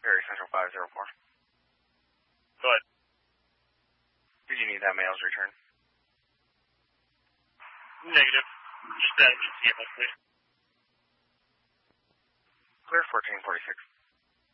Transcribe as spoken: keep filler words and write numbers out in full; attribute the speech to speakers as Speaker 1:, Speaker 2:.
Speaker 1: Area Central five zero four.
Speaker 2: Go ahead.
Speaker 1: Did you need that mail's return?
Speaker 2: Negative. Just that, just yeah, please.
Speaker 1: Clear fourteen forty-six.